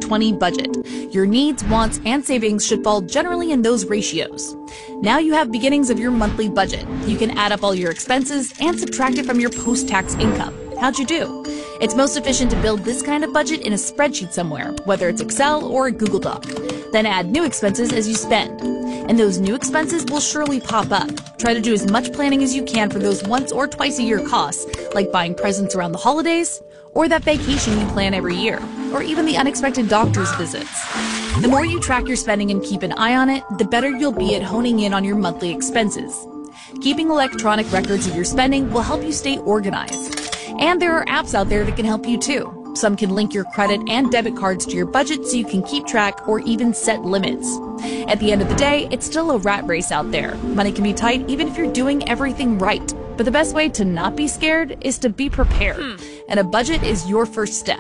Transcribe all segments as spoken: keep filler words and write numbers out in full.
twenty budget. Your needs, wants, and savings should fall generally in those ratios. Now you have beginnings of your monthly budget. You can add up all your expenses and subtract it from your post-tax income. How'd you do? It's most efficient to build this kind of budget in a spreadsheet somewhere, whether it's Excel or a Google Doc. Then add new expenses as you spend. And those new expenses will surely pop up. Try to do as much planning as you can for those once or twice a year costs, like buying presents around the holidays, or that vacation you plan every year, or even the unexpected doctor's visits. The more you track your spending and keep an eye on it, the better you'll be at honing in on your monthly expenses. Keeping electronic records of your spending will help you stay organized. And there are apps out there that can help you too. Some can link your credit and debit cards to your budget so you can keep track or even set limits. At the end of the day, it's still a rat race out there. Money can be tight even if you're doing everything right. But the best way to not be scared is to be prepared. Hmm. And a budget is your first step.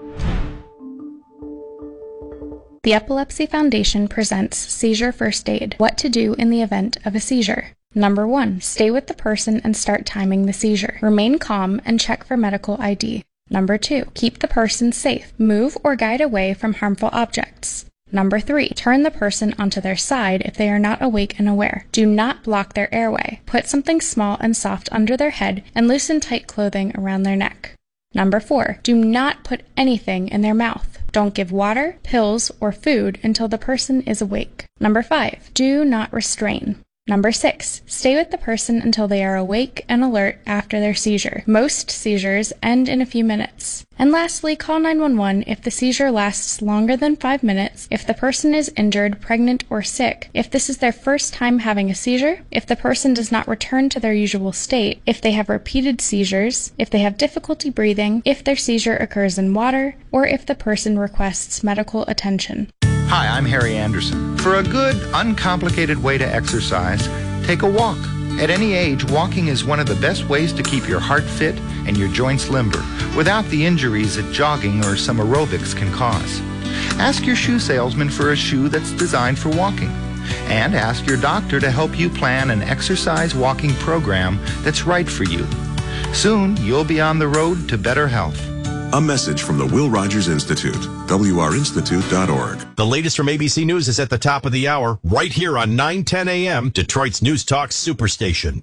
The Epilepsy Foundation presents Seizure First Aid. What to do in the event of a seizure. Number one, stay with the person and start timing the seizure. Remain calm and check for medical I D. Number two, keep the person safe. Move or guide away from harmful objects. Number three, turn the person onto their side if they are not awake and aware. Do not block their airway. Put something small and soft under their head and loosen tight clothing around their neck. Number four, do not put anything in their mouth. Don't give water, pills, or food until the person is awake. Number five, do not restrain. Number six, stay with the person until they are awake and alert after their seizure. Most seizures end in a few minutes. And lastly, call nine one one if the seizure lasts longer than five minutes, if the person is injured, pregnant, or sick, if this is their first time having a seizure, if the person does not return to their usual state, if they have repeated seizures, if they have difficulty breathing, if their seizure occurs in water, or if the person requests medical attention. Hi, I'm Harry Anderson. For a good, uncomplicated way to exercise, take a walk. At any age, walking is one of the best ways to keep your heart fit and your joints limber, without the injuries that jogging or some aerobics can cause. Ask your shoe salesman for a shoe that's designed for walking. And ask your doctor to help you plan an exercise walking program that's right for you. Soon, you'll be on the road to better health. A message from the Will Rogers Institute, W R institute dot org. The latest from A B C News is at the top of the hour, right here on nine ten a m, Detroit's News Talk Superstation.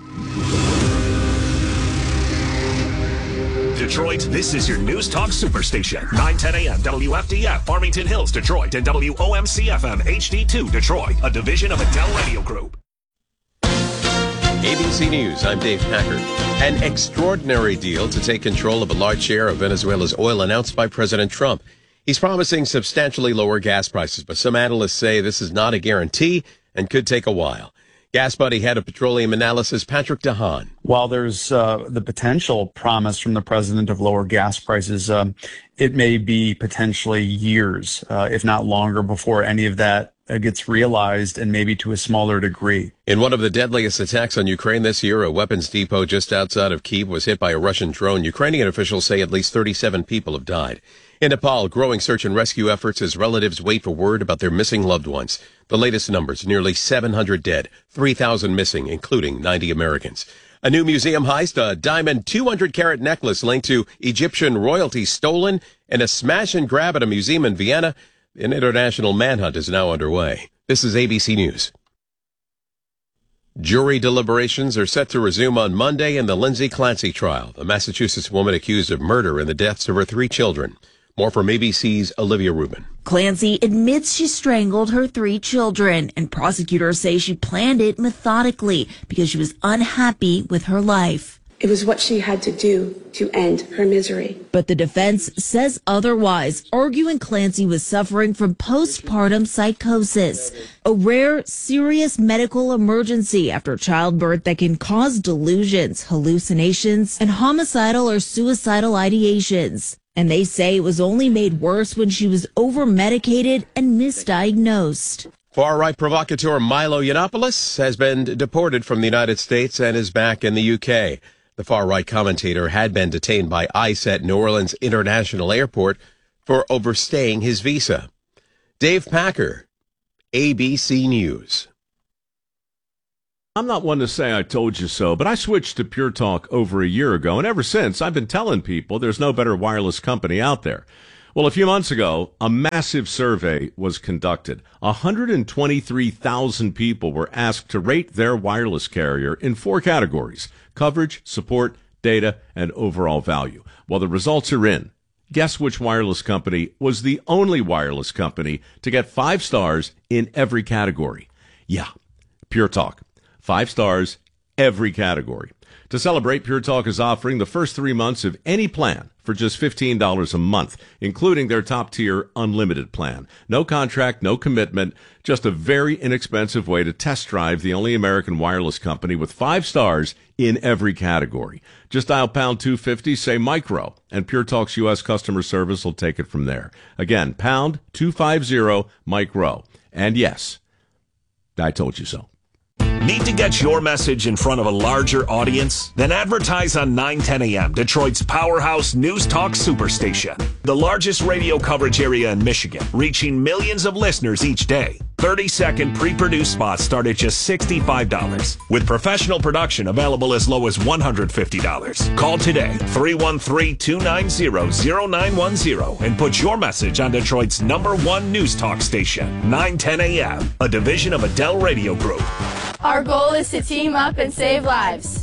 Detroit, this is your News Talk Superstation. nine ten a m, W F D F, Farmington Hills, Detroit, and W O M C F M H D two, Detroit, a division of Adele Radio Group. A B C News, I'm Dave Packard. An extraordinary deal to take control of a large share of Venezuela's oil announced by President Trump. He's promising substantially lower gas prices, but some analysts say this is not a guarantee and could take a while. Gas Buddy head of petroleum analysis, Patrick DeHaan. While there's uh, the potential promise from the president of lower gas prices, um, it may be potentially years, uh, if not longer, before any of that gets realized, and maybe to a smaller degree. In one of the deadliest attacks on Ukraine this year, a weapons depot just outside of Kyiv was hit by a Russian drone. Ukrainian officials say at least thirty-seven people have died. In Nepal, growing search and rescue efforts as relatives wait for word about their missing loved ones. The latest numbers, nearly seven hundred dead, three thousand missing, including ninety Americans. A new museum heist, a diamond two hundred carat necklace linked to Egyptian royalty stolen, and a smash and grab at a museum in Vienna. An international manhunt is now underway. This is A B C News. Jury deliberations are set to resume on Monday in the Lindsay Clancy trial, the Massachusetts woman accused of murder in the deaths of her three children. More from A B C's Olivia Rubin. Clancy admits she strangled her three children, and prosecutors say she planned it methodically because she was unhappy with her life. It was what she had to do to end her misery. But the defense says otherwise, arguing Clancy was suffering from postpartum psychosis, a rare, serious medical emergency after childbirth that can cause delusions, hallucinations, and homicidal or suicidal ideations. And they say it was only made worse when she was over-medicated and misdiagnosed. Far-right provocateur Milo Yiannopoulos has been deported from the United States and is back in the U K. The far-right commentator had been detained by ICE at New Orleans International Airport for overstaying his visa. Dave Packer, A B C News. I'm not one to say I told you so, but I switched to Pure Talk over a year ago, and ever since, I've been telling people there's no better wireless company out there. Well, a few months ago, a massive survey was conducted. one hundred twenty-three thousand people were asked to rate their wireless carrier in four categories: coverage, support, data, and overall value. Well, the results are in. Guess which wireless company was the only wireless company to get five stars in every category? Yeah, Pure Talk. Five stars, every category. To celebrate, Pure Talk is offering the first three months of any plan for just fifteen dollars a month, including their top-tier unlimited plan. No contract, no commitment, just a very inexpensive way to test drive the only American wireless company with five stars in every category. Just dial pound two fifty, say micro, and Pure Talk's U S customer service will take it from there. Again, pound two fifty, micro. And yes, I told you so. Need to get your message in front of a larger audience? Then advertise on nine ten A M, Detroit's powerhouse news talk superstation. The largest radio coverage area in Michigan, reaching millions of listeners each day. thirty-second pre-produced spots start at just sixty-five dollars, with professional production available as low as one hundred fifty dollars. Call today, three one three, two nine zero, zero nine one zero, and put your message on Detroit's number one news talk station, nine ten A M, a division of Adele Radio Group. Our goal is to team up and save lives.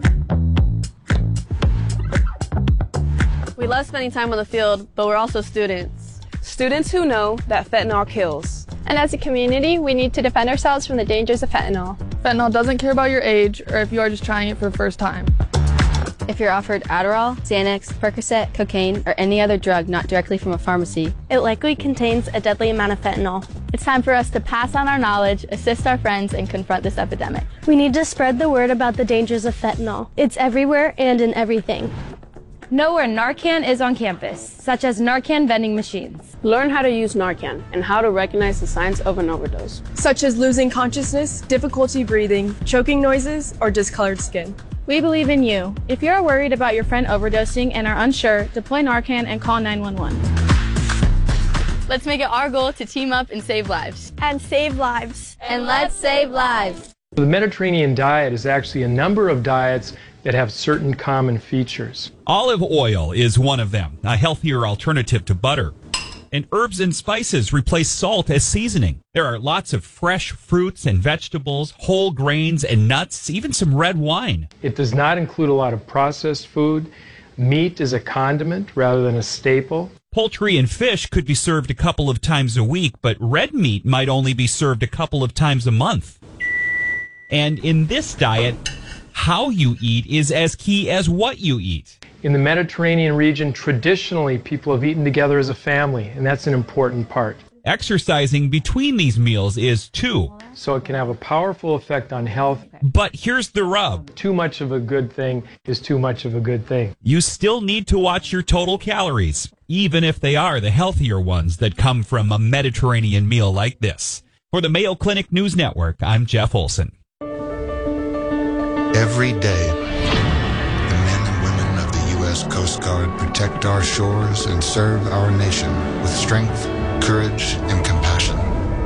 We love spending time on the field, but we're also students. Students who know that fentanyl kills. And as a community, we need to defend ourselves from the dangers of fentanyl. Fentanyl doesn't care about your age or if you are just trying it for the first time. If you're offered Adderall, Xanax, Percocet, cocaine, or any other drug not directly from a pharmacy, it likely contains a deadly amount of fentanyl. It's time for us to pass on our knowledge, assist our friends, and confront this epidemic. We need to spread the word about the dangers of fentanyl. It's everywhere and in everything. Know where Narcan is on campus, such as Narcan vending machines. Learn how to use Narcan and how to recognize the signs of an overdose, such as losing consciousness, difficulty breathing, choking noises, or discolored skin. We believe in you. If you're worried about your friend overdosing and are unsure, deploy Narcan and call nine one one. Let's make it our goal to team up and save lives. And save lives. And let's save lives. The Mediterranean diet is actually a number of diets that have certain common features. Olive oil is one of them, a healthier alternative to butter. And herbs and spices replace salt as seasoning. There are lots of fresh fruits and vegetables, whole grains and nuts, even some red wine. It does not include a lot of processed food. Meat is a condiment rather than a staple. Poultry and fish could be served a couple of times a week, but red meat might only be served a couple of times a month. And in this diet, how you eat is as key as what you eat. In the Mediterranean region, traditionally, people have eaten together as a family, and that's an important part. Exercising between these meals is too. So it can have a powerful effect on health. But here's the rub. Too much of a good thing is too much of a good thing. You still need to watch your total calories, even if they are the healthier ones that come from a Mediterranean meal like this. For the Mayo Clinic News Network, I'm Jeff Olson. Every day, the men and women of the U S Coast Guard protect our shores and serve our nation with strength, courage, and compassion.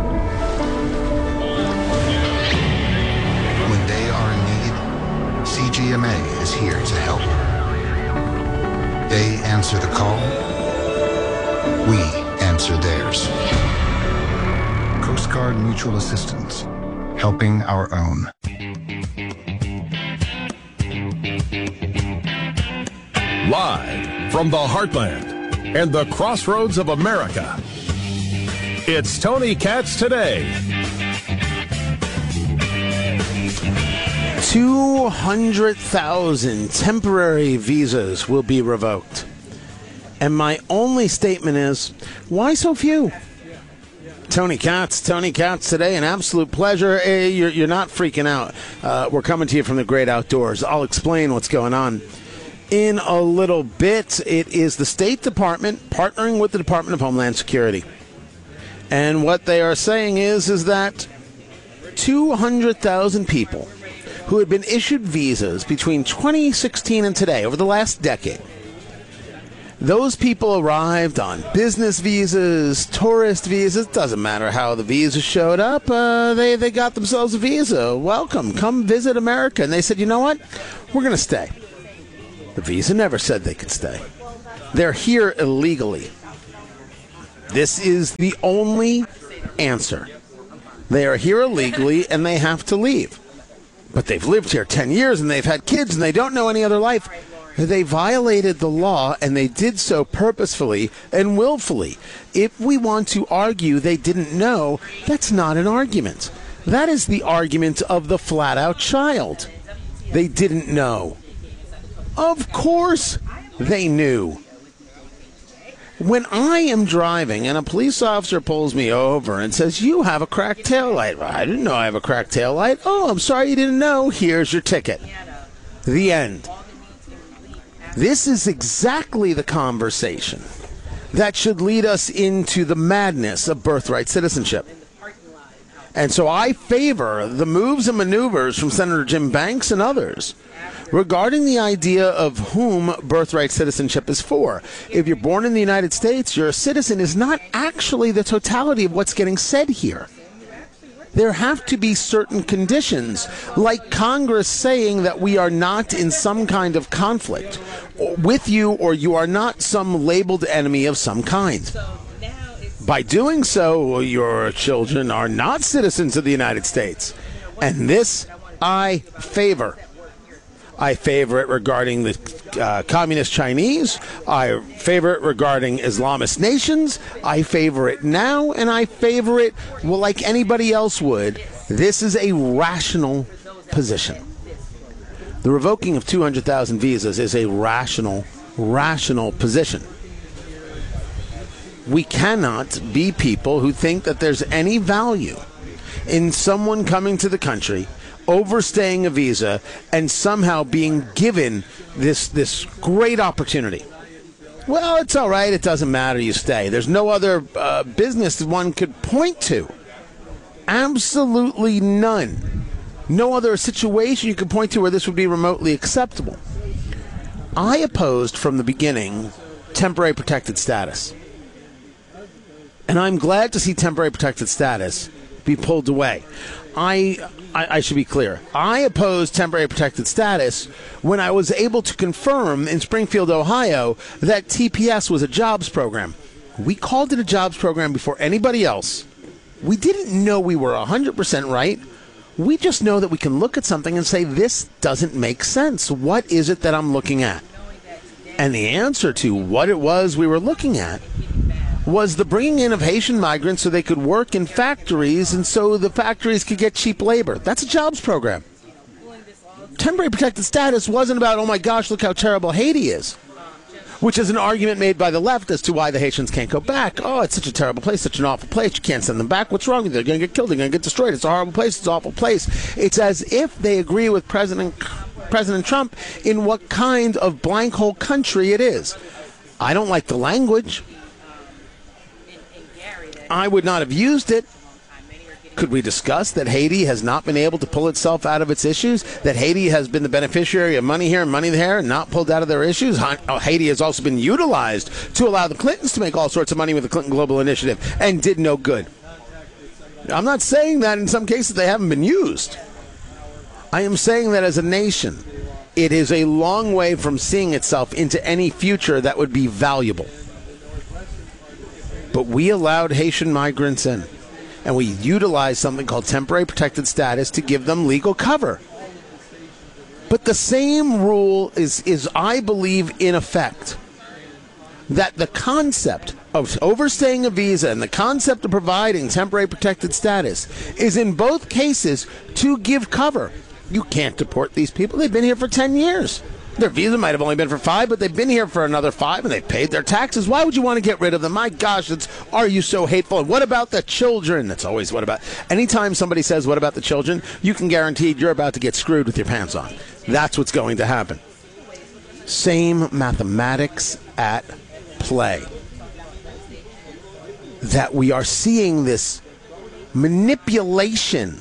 When they are in need, C G M A is here to help. They answer the call. We answer theirs. Coast Guard Mutual Assistance, helping our own. Live from the heartland and the crossroads of America, it's Tony Katz Today. two hundred thousand temporary visas will be revoked. And my only statement is, why so few? Tony Katz, Tony Katz Today, an absolute pleasure. Hey, you're, you're not freaking out. Uh, we're coming to you from the great outdoors. I'll explain what's going on in a little bit. It is the State Department partnering with the Department of Homeland Security. And what they are saying is, is that two hundred thousand people who had been issued visas between twenty sixteen and today, over the last decade, those people arrived on business visas, tourist visas. Doesn't matter how the visa showed up. Uh, they, they got themselves a visa. Welcome. Come visit America. And they said, you know what? We're going to stay. The visa never said they could stay. They're here illegally. This is the only answer. They are here illegally and they have to leave. But they've lived here ten years and they've had kids and they don't know any other life. They violated the law and they did so purposefully and willfully. If we want to argue they didn't know, that's not an argument. That is the argument of the flat-out child. They didn't know. Of course they knew. When I am driving and a police officer pulls me over and says, you have a cracked taillight. I didn't know I have a cracked taillight. Oh, I'm sorry you didn't know. Here's your ticket. The end. This is exactly the conversation that should lead us into the madness of birthright citizenship. And so I favor the moves and maneuvers from Senator Jim Banks and others regarding the idea of whom birthright citizenship is for. If you're born in the United States, you're a citizen is not actually the totality of what's getting said here. There have to be certain conditions, like Congress saying that we are not in some kind of conflict with you, or you are not some labeled enemy of some kind. By doing so, your children are not citizens of the United States. And this I favor. I favor it regarding the uh, communist Chinese. I favor it regarding Islamist nations. I favor it now, and I favor it, well, like anybody else would. This is a rational position. The revoking of two hundred thousand visas is a rational, rational position. We cannot be people who think that there's any value in someone coming to the country, overstaying a visa, and somehow being given this this great opportunity. Well, it's all right. It doesn't matter. You stay. There's no other uh, business that one could point to. Absolutely none. No other situation you could point to where this would be remotely acceptable. I opposed from the beginning temporary protected status. And I'm glad to see temporary protected status be pulled away. I, I I should be clear. I opposed temporary protected status when I was able to confirm in Springfield, Ohio, that T P S was a jobs program. We called it a jobs program before anybody else. We didn't know we were one hundred percent right. We just know that we can look at something and say, this doesn't make sense. What is it that I'm looking at? And the answer to what it was we were looking at was the bringing in of Haitian migrants so they could work in factories and so the factories could get cheap labor. That's a jobs program. Temporary protected status wasn't about, oh my gosh, look how terrible Haiti is, which is an argument made by the left as to why the Haitians can't go back. Oh, it's such a terrible place, such an awful place. You can't send them back. What's wrong with them? They're going to get killed. They're going to get destroyed. It's a horrible place. It's an awful place. It's as if they agree with President President Trump in what kind of blank hole country it is. I don't like the language. I would not have used it. Could we discuss that Haiti has not been able to pull itself out of its issues? That Haiti has been the beneficiary of money here and money there and not pulled out of their issues? Haiti has also been utilized to allow the Clintons to make all sorts of money with the Clinton Global Initiative and did no good. I'm not saying that in some cases they haven't been used. I am saying that as a nation, it is a long way from seeing itself into any future that would be valuable. But we allowed Haitian migrants in, and we utilized something called temporary protected status to give them legal cover. But the same rule is, is, I believe, in effect, that the concept of overstaying a visa and the concept of providing temporary protected status is in both cases to give cover. You can't deport these people. They've been here for ten years. Their visa might have only been for five, but they've been here for another five, and they've paid their taxes. Why would you want to get rid of them? My gosh, it's, are you so hateful? And what about the children? That's always what about. Anytime somebody says, what about the children, you can guarantee you're about to get screwed with your pants on. That's what's going to happen. Same mathematics at play. That we are seeing this manipulation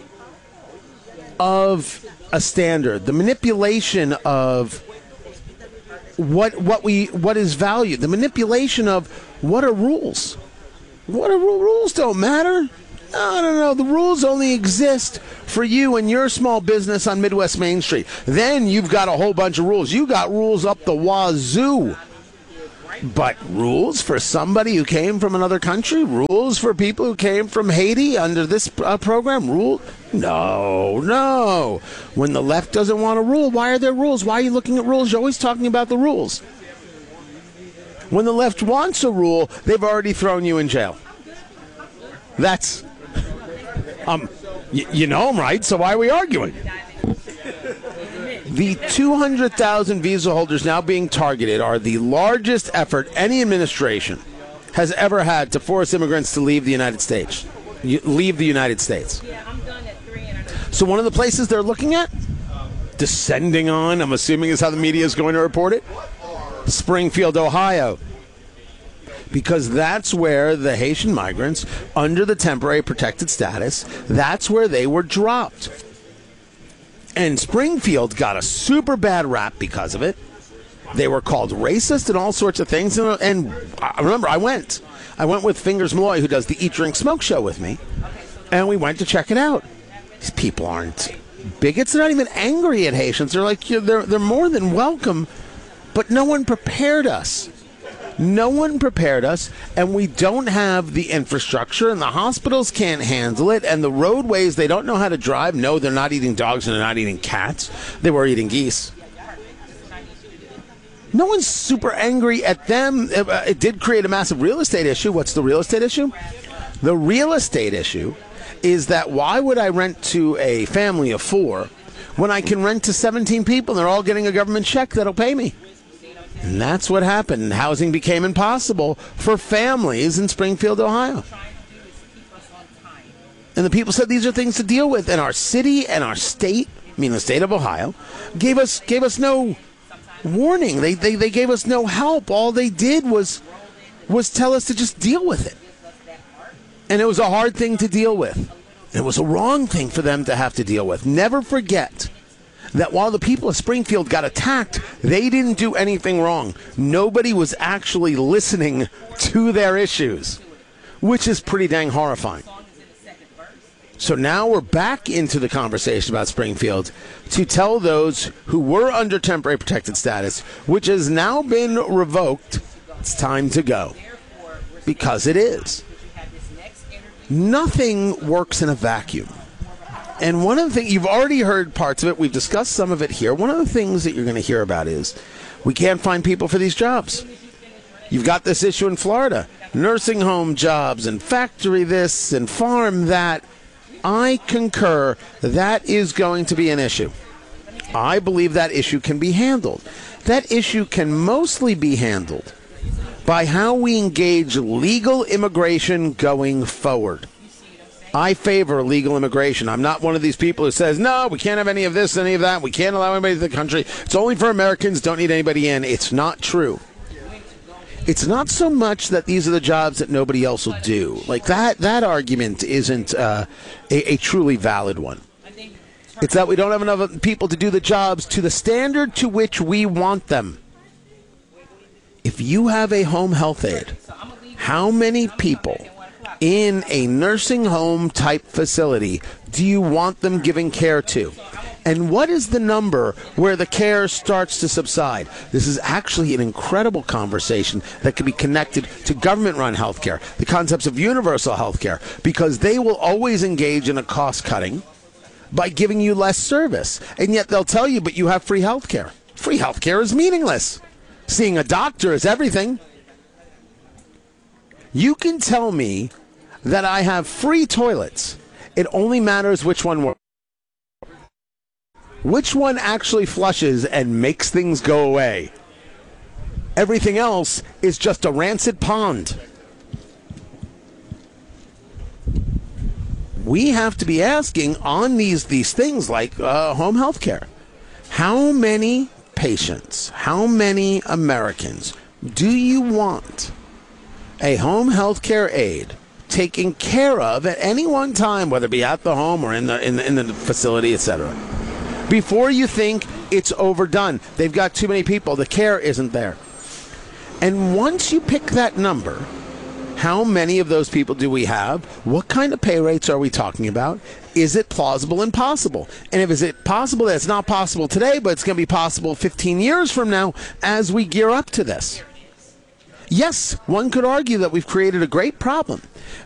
of a standard, the manipulation of what what we what is valued, the manipulation of what are rules. What are rules don't matter. No, no, no. The rules only exist for you and your small business on Midwest Main Street. Then you've got a whole bunch of rules. You got rules up the wazoo. But rules for somebody who came from another country? Rules for people who came from Haiti under this uh, program? Rule? No, no. When the left doesn't want a rule, why are there rules? Why are you looking at rules? You're always talking about the rules. When the left wants a rule, they've already thrown you in jail. That's, um, y- you know them, right? So why are we arguing? The two hundred thousand visa holders now being targeted are the largest effort any administration has ever had to force immigrants to leave the United States. You, leave the United States. So one of the places they're looking at, descending on, I'm assuming is how the media is going to report it, Springfield, Ohio. Because that's where the Haitian migrants, under the temporary protected status, that's where they were dropped. And Springfield got a super bad rap because of it. They were called racist and all sorts of things. And, and I remember, I went. I went with Fingers Malloy, who does the Eat, Drink, Smoke show with me. And we went to check it out. These people aren't bigots. They're not even angry at Haitians. They're like, they're, they're more than welcome. But no one prepared us. No one prepared us, and we don't have the infrastructure, and the hospitals can't handle it, and the roadways, they don't know how to drive. No, they're not eating dogs and they're not eating cats. They were eating geese. No one's super angry at them. It, uh, it did create a massive real estate issue. What's the real estate issue? The real estate issue is that why would I rent to a family of four when I can rent to seventeen people and they're all getting a government check that'll pay me? And that's what happened. Housing became impossible for families in Springfield, Ohio. And the people said these are things to deal with. And our city and our state, I mean the state of Ohio, gave us gave us no warning. They they, they gave us no help. All they did was was tell us to just deal with it. And it was a hard thing to deal with. It was a wrong thing for them to have to deal with. Never forget that while the people of Springfield got attacked, they didn't do anything wrong. Nobody was actually listening to their issues, which is pretty dang horrifying. So now we're back into the conversation about Springfield to tell those who were under temporary protected status, which has now been revoked, it's time to go. Because it is. Nothing works in a vacuum. And one of the things, you've already heard parts of it, we've discussed some of it here. One of the things that you're going to hear about is we can't find people for these jobs. You've got this issue in Florida, nursing home jobs and factory this and farm that. I concur that is going to be an issue. I believe that issue can be handled. That issue can mostly be handled by how we engage legal immigration going forward. I favor legal immigration. I'm not one of these people who says, no, we can't have any of this, any of that. We can't allow anybody to the country. It's only for Americans. Don't need anybody in. It's not true. It's not so much that these are the jobs that nobody else will do. Like that, that argument isn't uh, a, a truly valid one. It's that we don't have enough people to do the jobs to the standard to which we want them. If you have a home health aide, how many people in a nursing home type facility do you want them giving care to? And what is the number where the care starts to subside? This is actually an incredible conversation that can be connected to government-run healthcare, the concepts of universal healthcare, because they will always engage in a cost-cutting by giving you less service. And yet they'll tell you, but you have free healthcare. Free healthcare is meaningless. Seeing a doctor is everything. You can tell me that I have free toilets. It only matters which one works. Which one actually flushes and makes things go away? Everything else is just a rancid pond. We have to be asking on these, these things like uh, home health care. How many patients, how many Americans do you want a home health care aide taking care of at any one time, whether it be at the home or in the in the, in the facility, et cetera, before you think it's overdone? They've got too many people. The care isn't there. And once you pick that number, how many of those people do we have? What kind of pay rates are we talking about? Is it plausible and possible? And if is it possible that it's not possible today, but it's going to be possible fifteen years from now as we gear up to this? Yes, one could argue that we've created a great problem